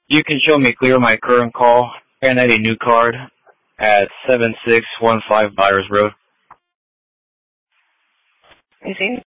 You can show me clear my current call and add a new card at 7615 Byers Road. You see?